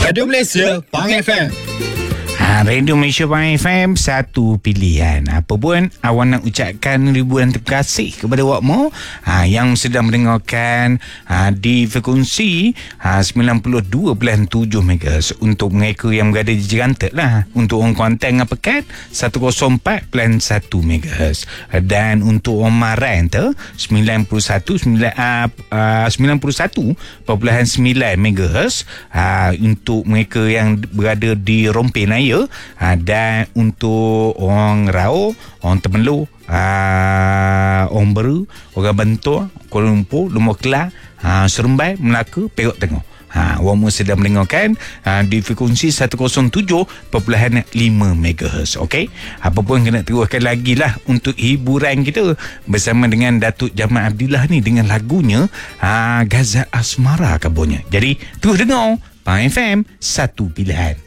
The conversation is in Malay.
Radio Malaysia, Pang FM. Radio Malaysia Pang FM, satu pilihan. Apa pun awak nak ucapkan ribuan terima kasih kepada awakmu yang sedang mendengarkan di frekuensi 92.7 MHz untuk mereka yang berada di Jerantat lah. Untuk orang Kuantan dengan Pekat 104.1 MHz, dan untuk orang Maran tu 91.9 MHz untuk mereka yang berada di Rompin Raya. Dan untuk orang Rao, orang Temerloh, orang Beru, orang Bentor, Kuala Lumpur, Lumur Kelah, Seremban, Melaka, Perak Tengah, awak sedang mendengarkan di frekuensi 107.5 MHz. Okey, apa pun kena teruskan lagi lah untuk hiburan kita bersama dengan Datuk Jamal Abdillah ni dengan lagunya Gazal Asmara kabarnya. Jadi terus dengar Pang FM, satu pilihan.